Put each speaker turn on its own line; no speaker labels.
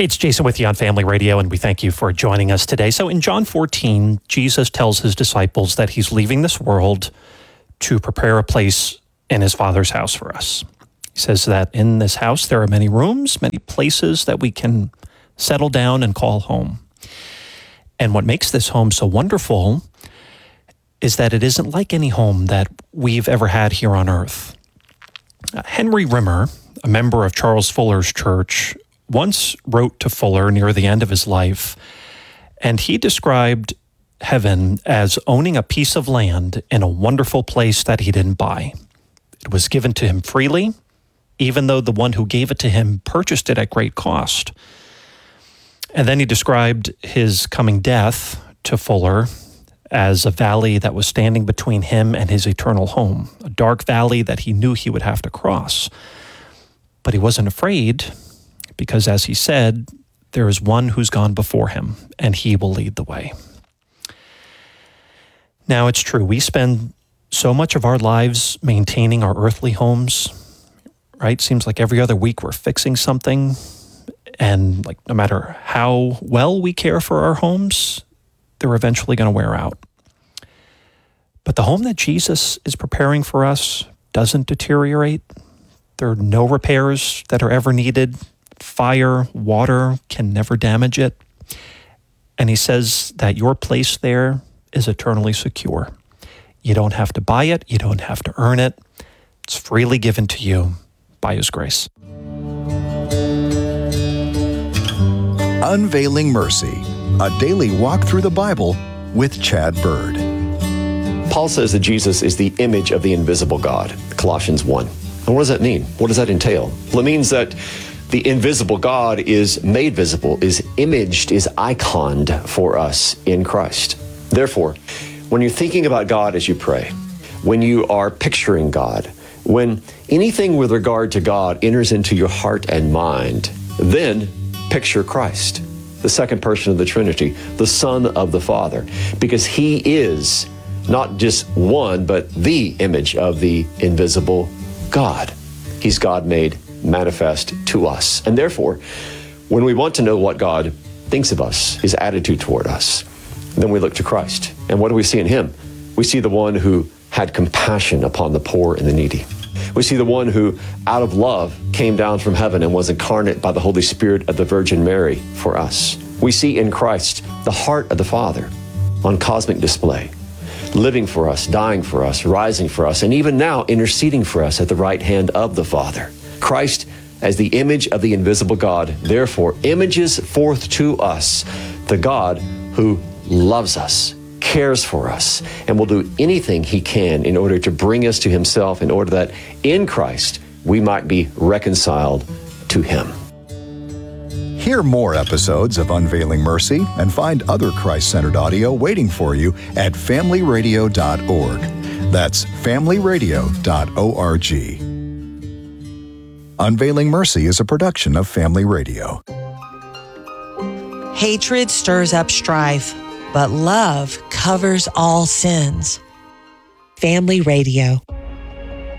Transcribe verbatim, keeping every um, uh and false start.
It's Jason with you on Family Radio, and we thank you for joining us today. So in John fourteen, Jesus tells his disciples that he's leaving this world to prepare a place in his Father's house for us. He says that in this house there are many rooms, many places that we can settle down and call home. And what makes this home so wonderful is that it isn't like any home that we've ever had here on earth. Uh, Henry Rimmer, a member of Charles Fuller's church, once wrote to Fuller near the end of his life, and he described heaven as owning a piece of land in a wonderful place that he didn't buy. It was given to him freely, even though the one who gave it to him purchased it at great cost. And then he described his coming death to Fuller as a valley that was standing between him and his eternal home, a dark valley that he knew he would have to cross. But he wasn't afraid, because as he said, there is one who's gone before him, and he will lead the way. Now, it's true, we spend so much of our lives maintaining our earthly homes, right? Seems like every other week we're fixing something, and like no matter how well we care for our homes, they're eventually going to wear out. But the home that Jesus is preparing for us doesn't deteriorate. There are no repairs that are ever needed. Fire, water can never damage it. And he says that your place there is eternally secure. You don't have to buy it. You don't have to earn it. It's freely given to you by his grace.
Unveiling Mercy, a daily walk through the Bible with Chad Bird.
Paul says that Jesus is the image of the invisible God, Colossians one. And what does that mean? What does that entail? Well, it means that the invisible God is made visible, is imaged, is iconed for us in Christ. Therefore, when you're thinking about God as you pray, when you are picturing God, when anything with regard to God enters into your heart and mind, then picture Christ, the second person of the Trinity, the Son of the Father, because he is not just one, but the image of the invisible God. He's God made manifest to us. And therefore, when we want to know what God thinks of us, his attitude toward us, then we look to Christ. And what do we see in him? We see the one who had compassion upon the poor and the needy. We see the one who, out of love, came down from heaven and was incarnate by the Holy Spirit of the Virgin Mary for us. We see in Christ the heart of the Father on cosmic display, living for us, dying for us, rising for us, and even now interceding for us at the right hand of the Father. Christ, as the image of the invisible God, therefore images forth to us the God who loves us, cares for us, and will do anything he can in order to bring us to himself, in order that in Christ we might be reconciled to him.
Hear more episodes of Unveiling Mercy and find other Christ-centered audio waiting for you at family radio dot org. That's family radio dot org. Unveiling Mercy is a production of Family Radio.
Hatred stirs up strife, but love covers all sins. Family Radio.